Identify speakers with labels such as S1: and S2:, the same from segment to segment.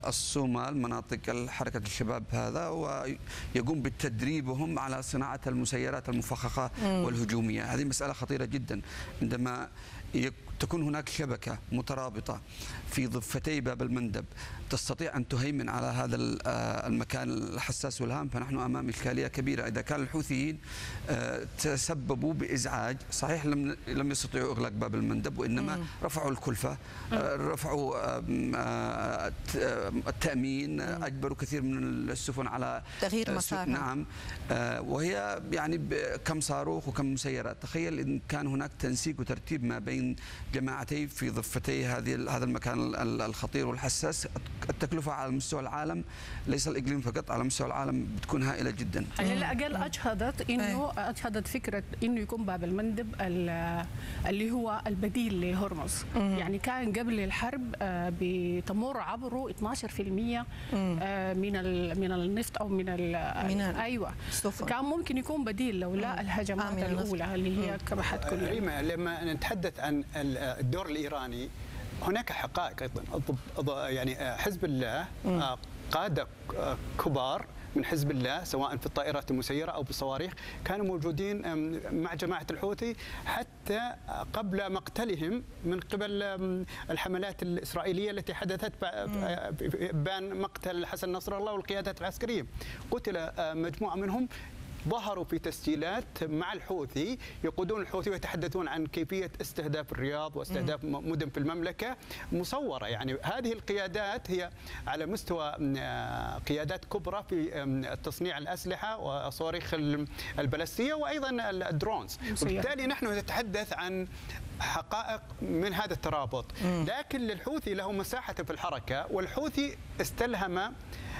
S1: الصومال مناطق حركة الشباب هذا، ويقوم بتدريبهم على صناعة المسيرات المفخخة والهجومية. هذه مسألة خطيرة جدا عندما تكون هناك شبكة مترابطة في ضفتي باب المندب تستطيع أن تهيمن على هذا المكان الحساس والهام، فنحن أمام إشكالية كبيرة. إذا كان الحوثيين تسببوا بإزعاج، صحيح لم يستطيعوا إغلاق باب المندب، وإنما رفعوا الكلفة، رفعوا التأمين، أجبروا كثير من السفن على
S2: تغيير مسارها.
S1: نعم، وهي يعني كم صاروخ وكم مسيرات. تخيل إن كان هناك تنسيق وترتيب ما بين جماعتي في ضفتي هذا المكان الخطير والحساس، التكلفة على مستوى العالم، ليس الإقليم فقط، على مستوى العالم بتكون هائلة جدا.
S3: على الأقل أجهدت فكرة إنه يكون باب المندب اللي هو البديل لهرمز. يعني كان قبل الحرب بتمر عبره 12% من النفط أو من أيوه
S2: السفن.
S3: كان ممكن يكون بديل لولا الهجمات الأولى اللي هي كبحت كل.
S4: ريما، لما نتحدث عن الدور الإيراني هناك حقائق أيضا. يعني حزب الله قادة كبار من حزب الله سواء في الطائرات المسيرة أو بالصواريخ كانوا موجودين مع جماعة الحوثي حتى قبل مقتلهم من قبل الحملات الإسرائيلية التي حدثت بان مقتل حسن نصر الله والقيادات العسكرية. قتل مجموعة منهم، ظهروا في تسجيلات مع الحوثي يقودون الحوثي ويتحدثون عن كيفية استهداف الرياض واستهداف مدن في المملكة مصورة. يعني هذه القيادات هي على مستوى قيادات كبرى في تصنيع الأسلحة والصواريخ البالستية وأيضا الدرونز، وبالتالي نحن نتحدث عن حقائق من هذا الترابط. لكن للحوثي له مساحة في الحركة، والحوثي استلهم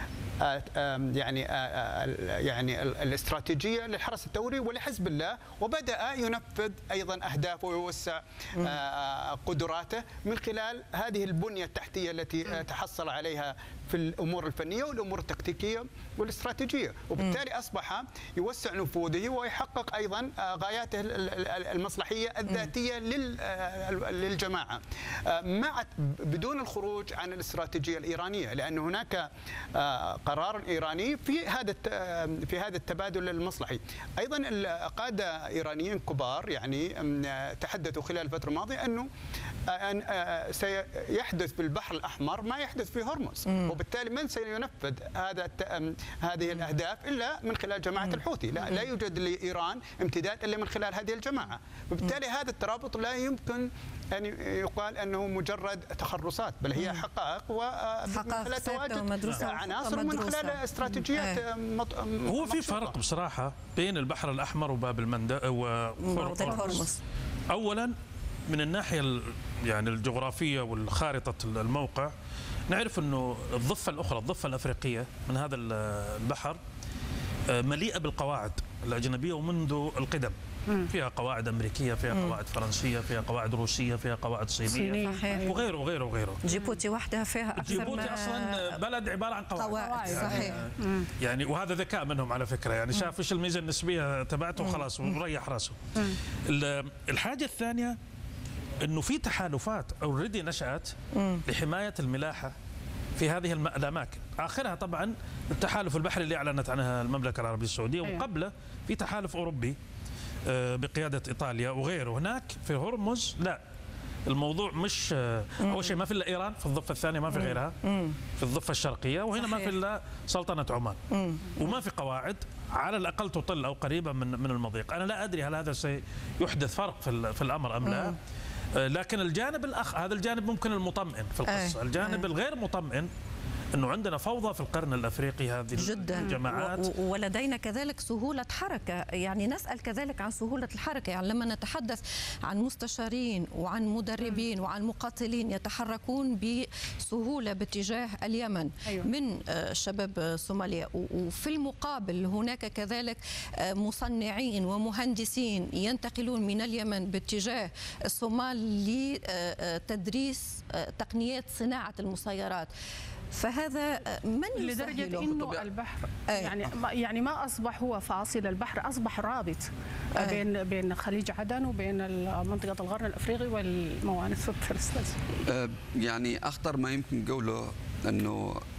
S4: يعني الاستراتيجية للحرس الثوري ولحزب الله، وبدأ ينفذ أيضا أهدافه ويوسع قدراته من خلال هذه البنية التحتية التي تحصل عليها في الأمور الفنية والأمور التكتيكية والاستراتيجية، وبالتالي أصبح يوسع نفوذه ويحقق أيضا غاياته المصلحية الذاتية للجماعة مع بدون الخروج عن الاستراتيجية الإيرانية، لأن هناك قرار إيراني في هذا التبادل المصلحي. أيضا القادة إيرانيين كبار يعني تحدثوا خلال الفترة الماضية أنه سيحدث في البحر الأحمر ما يحدث في هرمز، وبالتالي من سينفذ هذه الأهداف إلا من خلال جماعة الحوثي. لا يوجد لإيران امتداد إلا من خلال هذه الجماعة، وبالتالي هذا الترابط لا يمكن أن يقال أنه مجرد تخرصات، بل هي حقائق ومن خلال تواجد عناصر ومن خلال استراتيجيات.
S5: هو في فرق بصراحة بين البحر الأحمر وباب المندب وهرمز. أولا من الناحية يعني الجغرافية والخارطة الموقع، نعرف أنه الضفة الأخرى، الضفة الأفريقية من هذا البحر مليئة بالقواعد الأجنبية ومنذ القدم. فيها قواعد أمريكية، فيها قواعد فرنسية، فيها قواعد روسية، فيها قواعد صينية وغيره وغيره وغيره.
S2: جيبوتي وحدها فيها أكثر
S5: جيبوتي أصلا بلد عبارة عن قواعد.
S2: صحيح.
S5: يعني وهذا ذكاء منهم على فكرة، يعني شاف ايش الميزة النسبية تبعته وخلاص وريح راسه. الحاجة الثانية انه في تحالفات اوريدي نشأت لحماية الملاحة في هذه الأماكن، آخرها طبعا التحالف البحري اللي أعلنت عنها المملكة العربية السعودية، وقبله في تحالف أوروبي بقيادة إيطاليا وغيره. هناك في هرمز لا، الموضوع مش أول شيء ما في إلا إيران، في الضفة الثانية ما في غيرها، في الضفة الشرقية، وهنا ما في إلا سلطنة عمان، وما في قواعد على الأقل تطل أو قريبة من المضيق. أنا لا أدري هل هذا سيحدث فرق في الأمر أم لا، لكن الجانب هذا الجانب ممكن المطمئن في القصة. الجانب الغير مطمئن أنه عندنا فوضى في القرن الأفريقي هذه
S2: جدا
S5: الجماعات،
S2: ولدينا كذلك سهولة حركة. يعني نسأل كذلك عن سهولة الحركة. يعني لما نتحدث عن مستشارين وعن مدربين وعن مقاتلين يتحركون بسهولة باتجاه اليمن من شباب صوماليا، وفي المقابل هناك كذلك مصنعين ومهندسين ينتقلون من اليمن باتجاه الصومال لتدريس تقنيات صناعة المسيرات، فهذا من
S3: لدرجة إنه البحر يعني ما أصبح هو فاصل، البحر أصبح رابط بين خليج عدن وبين منطقة القرن الأفريقي والموانئ.
S1: يعني أخطر ما يمكن قوله أنه